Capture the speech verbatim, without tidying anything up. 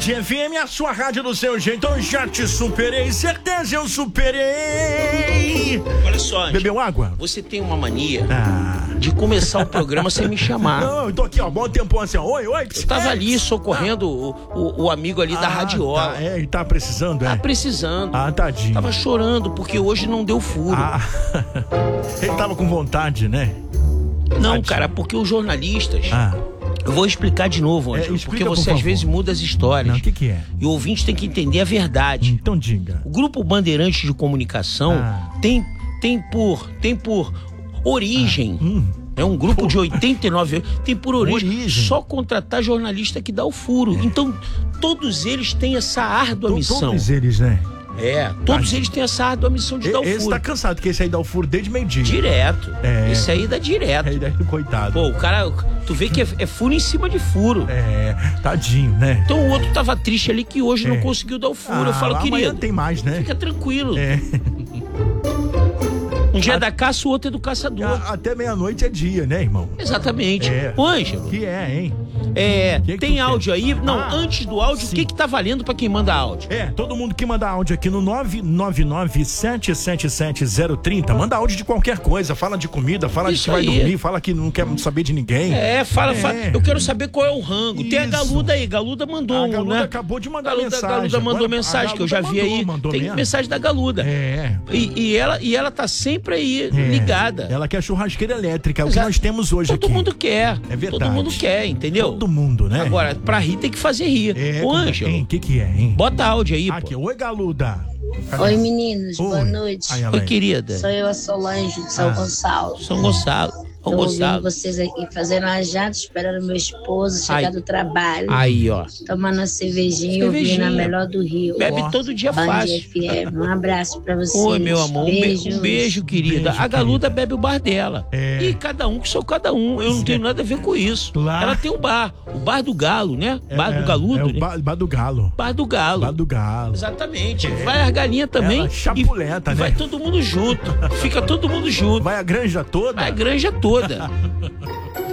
Tarde F M, a sua rádio do seu jeito. Eu já te superei, certeza eu superei. Olha só, Anjo, bebeu água? Você tem uma mania Ah. de começar o programa sem me chamar. Não, eu tô aqui, ó, bom tempão assim, ó. Oi, oi. Eu tava ali socorrendo o, o, o amigo ali da Ah, radiola. Tá, é, ele tá precisando, é? Tá precisando. Ah, tadinho. Tava chorando porque hoje não deu furo. Ah, ele tava com vontade, né? Não, tadinho. cara, porque os jornalistas... Ah. Eu vou explicar de novo, Ângelo, É, explica, porque por você às favor. vezes muda as histórias. Não, o que que é? E o ouvinte tem que entender a verdade. Então diga. O Grupo Bandeirantes de Comunicação Ah. tem, tem por tem por origem... Ah. Hum. É um grupo de oitenta e nove anos, tem por origem, Origem. só contratar jornalista que dá o furo. É. Então, todos eles têm essa árdua To- missão. Todos eles, né? É, todos eles têm essa árdua missão de E- dar o esse furo. tá cansado, porque esse aí dá o furo desde meio-dia. Direto. É. Esse aí dá direto. Aí daí, coitado. Pô, o cara, tu vê que é, é furo em cima de furo. É, tadinho, né? Então o outro tava triste ali que hoje É. não conseguiu dar o furo. Eu Ah, falo, amanhã querido, tem mais, né? fica tranquilo. É. Um dia é da caça, o outro é do caçador. A- Até meia-noite é dia, né, irmão? Exatamente. É. Ô, Ângelo, Que é, hein? é, Que que tem tu áudio quer? aí? Não, Ah, antes do áudio, o sim. que que tá valendo pra quem manda áudio? É, todo mundo que manda áudio aqui no nove nove nove, sete sete sete, zero três zero, manda áudio de qualquer coisa, fala de comida, fala de Isso que vai aí. dormir, fala que não quer saber de ninguém. É, fala, É. fala. Eu quero saber qual é o rango. Tem a Isso. Galuda aí. Galuda mandou A um, Galuda né? acabou de mandar Galuda, mensagem. Galuda mandou Agora, mensagem a que eu já Galuda vi mandou, aí. mandou Tem mesmo? mensagem da Galuda. É. E, e ela, e ela tá sempre aí, É. ligada. Ela quer churrasqueira elétrica, é o que Exato. nós temos hoje Todo aqui. mundo quer. É verdade. Todo mundo quer, entendeu? Todo mundo, né? Agora, pra rir tem que fazer rir. É, Ô, como é, Ângelo, hein? Que que é, hein? bota áudio aí, Aqui, pô. oi, Galuda. Cadê? Oi, meninos, Oi. boa noite. Aí ela Oi, aí. querida. Sou eu, a Solange de São Ah. Gonçalo. São Gonçalo. São Tô ouvindo Gonçalo. vocês aqui fazendo uma janta, esperando meu esposo chegar Ai. do trabalho. Aí, ó. Tomando uma cervejinha, Cervejinha. ouvindo a melhor do Rio. Bebe Ó. todo dia Band fácil. F M. Um abraço pra vocês. Oi, meu amor. Um, be- Beijos. um beijo, querida. Beijo, a Galuda querida. bebe o bar dela. É. E cada um que sou cada um. Eu não tenho nada a ver com isso. Lá- Ela tem um bar. O bar do Galo, né? Bar É, do Galudo, É o né? bar, bar do galo. Bar do Galo. Bar do galo. Exatamente. Vai as galinhas também. Ela chapuleta, e né? vai todo mundo junto. Fica todo mundo junto. Vai a granja toda? Vai a granja toda.